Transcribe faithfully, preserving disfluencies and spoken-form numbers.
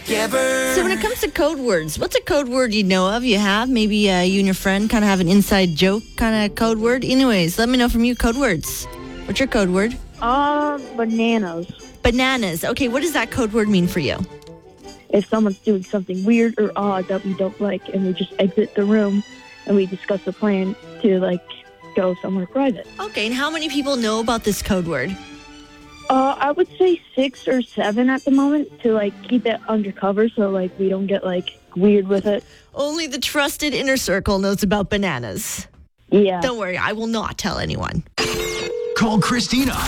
together. So when it comes to code words, what's a code word you know of, you have? Maybe uh, you and your friend kind of have an inside joke kind of code word? Anyways, let me know from you, code words. What's your code word? Uh, bananas. Bananas. Okay, what does that code word mean for you? If someone's doing something weird or odd that we don't like, and we just exit the room and we discuss a plan to, like, go somewhere private. Okay, and how many people know about this code word? Uh, I would say six or seven at the moment to, like, keep it undercover so, like, we don't get, like, weird with it. Only the trusted inner circle knows about bananas. Yeah. Don't worry, I will not tell anyone. Call Christina